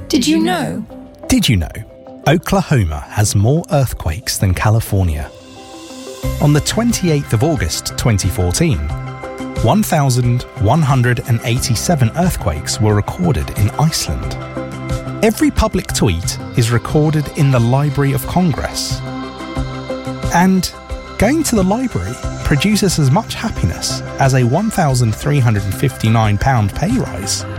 Did you know? Did you know Oklahoma has more earthquakes than California? On the 28th of August 2014, 1,187 earthquakes were recorded in Iceland. Every public tweet is recorded in the Library of Congress. And going to the library produces as much happiness as a £1,359 pay rise.